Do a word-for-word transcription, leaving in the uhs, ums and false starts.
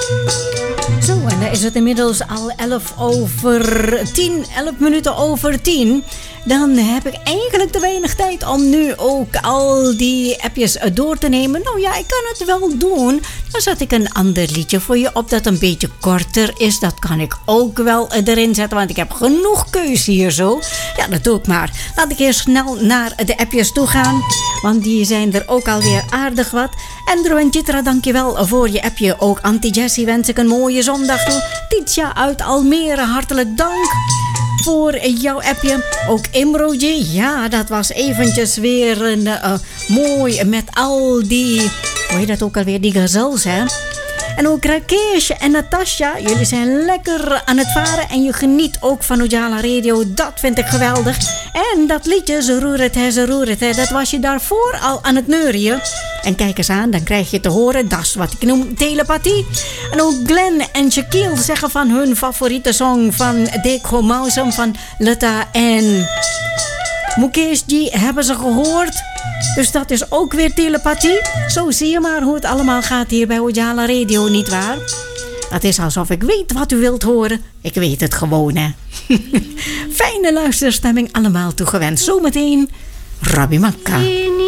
Zo, en dan is het inmiddels al elf over tien, elf minuten over tien. Dan heb ik eigenlijk te weinig tijd om nu ook al die appjes door te nemen. Nou ja, ik kan het wel doen. Dan zet ik een ander liedje voor je op dat een beetje korter is. Dat kan ik ook wel erin zetten, want ik heb genoeg keus hier zo. Ja, dat doe ik maar. Laat ik eerst snel naar de appjes toe gaan, want die zijn er ook alweer aardig wat. Andrew en Chitra, dankjewel voor je appje. Ook Anti-Jessie wens ik een mooie zondag toe. Titia uit Almere, hartelijk dank voor jouw appje. Ook Imroji, ja, dat was eventjes weer een, uh, mooi met al die, hoe heet dat ook alweer, die gazelles, hè? En ook Rakesh en Natasha, jullie zijn lekker aan het varen en je geniet ook van Ujala Radio. Dat vind ik geweldig. En dat liedje, ze roer het, hè, ze roer het, hè, dat was je daarvoor al aan het neurien. En kijk eens aan, dan krijg je te horen, dat is wat ik noem telepathie. En ook Glenn en Shaquille zeggen van hun favoriete song van Dekho Mausam van Letta en Mukesh, die hebben ze gehoord. Dus dat is ook weer telepathie. Zo zie je maar hoe het allemaal gaat hier bij Ujala Radio, nietwaar? Dat is alsof ik weet wat u wilt horen. Ik weet het gewoon, hè. Fijne luisterstemming allemaal toegewenst. Zometeen Rabbi Makka.